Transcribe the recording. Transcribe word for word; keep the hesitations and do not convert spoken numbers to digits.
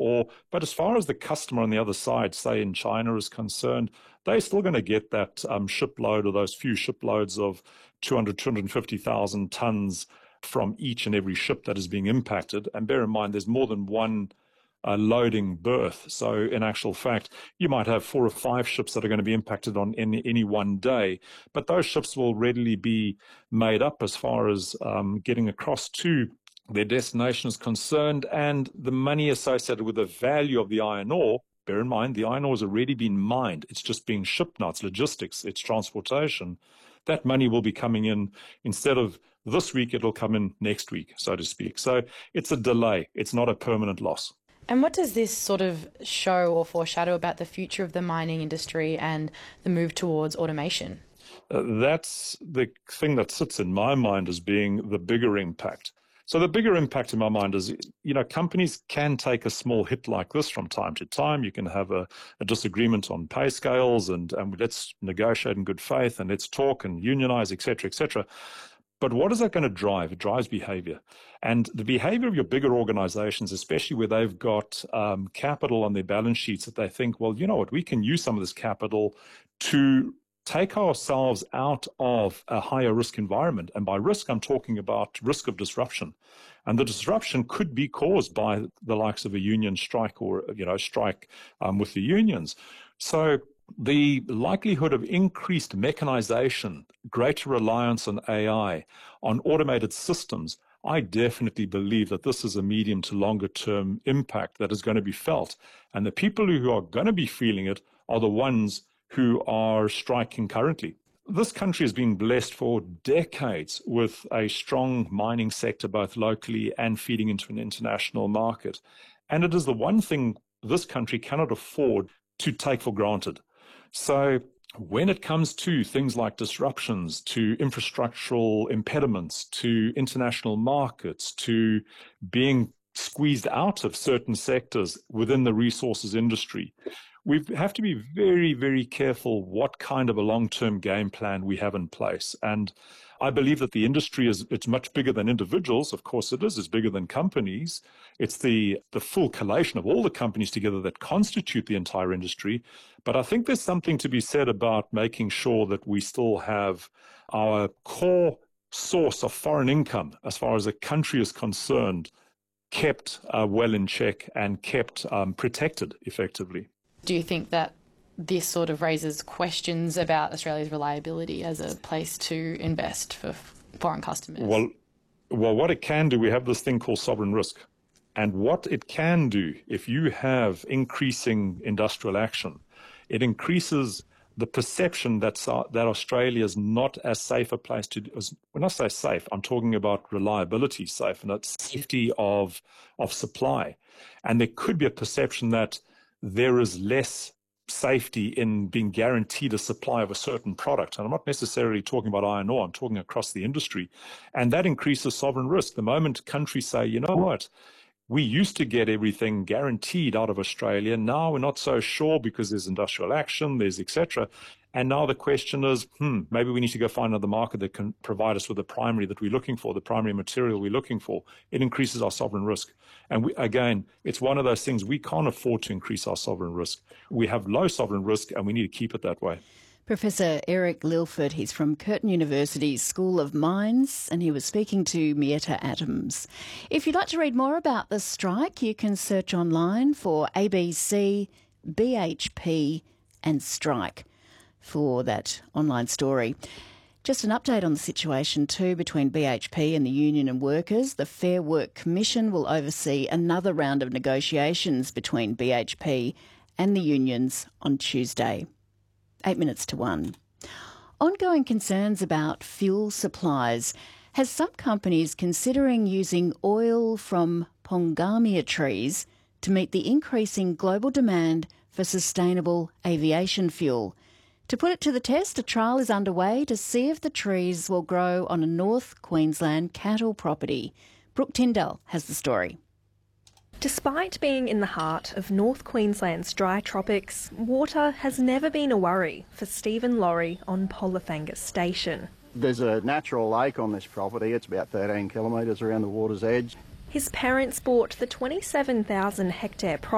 Or, but as far as the customer on the other side, say in China, is concerned, they're still going to get that um, shipload or those few shiploads of two hundred, two hundred fifty thousand tons from each and every ship that is being impacted. And bear in mind, there's more than one uh, loading berth. So in actual fact, you might have four or five ships that are going to be impacted on any, any one day, but those ships will readily be made up as far as um, getting across to their destination is concerned, and the money associated with the value of the iron ore. Bear in mind, the iron ore has already been mined. It's just being shipped now. It's logistics, it's transportation. That money will be coming in instead of this week, it'll come in next week, so to speak. So it's a delay. It's not a permanent loss. And what does this sort of show or foreshadow about the future of the mining industry and the move towards automation? Uh, that's the thing that sits in my mind as being the bigger impact. So the bigger impact in my mind is, you know, companies can take a small hit like this from time to time. You can have a, a disagreement on pay scales and, and let's negotiate in good faith and let's talk and unionize, et cetera, et cetera. But what is that going to drive? It drives behavior. And the behavior of your bigger organizations, especially where they've got um, capital on their balance sheets that they think, well, you know what, we can use some of this capital to take ourselves out of a higher risk environment. And by risk, I'm talking about risk of disruption. And the disruption could be caused by the likes of a union strike or, you know, strike um, with the unions. So the likelihood of increased mechanization, greater reliance on A I, on automated systems, I definitely believe that this is a medium to longer term impact that is going to be felt. And the people who are going to be feeling it are the ones who are striking currently. This country has been blessed for decades with a strong mining sector, both locally and feeding into an international market. And it is the one thing this country cannot afford to take for granted. So when it comes to things like disruptions, to infrastructural impediments, to international markets, to being squeezed out of certain sectors within the resources industry, we have to be very, very careful what kind of a long-term game plan we have in place. And I believe that the industry is, it's much bigger than individuals. Of course it is. It's bigger than companies. It's the, the full collation of all the companies together that constitute the entire industry. But I think there's something to be said about making sure that we still have our core source of foreign income, as far as a country is concerned, kept uh, well in check and kept um, protected effectively. Do you think that this sort of raises questions about Australia's reliability as a place to invest for foreign customers? Well, well, what it can do, we have this thing called sovereign risk. And what it can do, if you have increasing industrial action, it increases the perception that, that Australia is not as safe a place to, as, when I say safe, I'm talking about reliability safe and that safety of, of supply. And there could be a perception that there is less safety in being guaranteed a supply of a certain product. And I'm not necessarily talking about iron ore, I'm talking across the industry. And that increases sovereign risk. The moment countries say, you know what, we used to get everything guaranteed out of Australia. Now we're not so sure because there's industrial action, there's et cetera. And now the question is, hmm, maybe we need to go find another market that can provide us with the primary that we're looking for, the primary material we're looking for. It increases our sovereign risk. And we, again, it's one of those things we can't afford to increase our sovereign risk. We have low sovereign risk and we need to keep it that way. Professor Eric Lilford, he's from Curtin University's School of Mines, and he was speaking to Mietta Adams. If you'd like to read more about the strike, you can search online for A B C, B H P and strike for that online story. Just an update on the situation too between B H P and the union and workers. The Fair Work Commission will oversee another round of negotiations between B H P and the unions on Tuesday. Eight minutes to one. Ongoing concerns about fuel supplies has some companies considering using oil from pongamia trees to meet the increasing global demand for sustainable aviation fuel. To put it to the test, a trial is underway to see if the trees will grow on a North Queensland cattle property. Brooke Tyndall has the story. Despite being in the heart of North Queensland's dry tropics, water has never been a worry for Stephen Laurie on Polyphangus Station. There's a natural lake on this property. It's about thirteen kilometres around the water's edge. His parents bought the twenty-seven thousand hectare property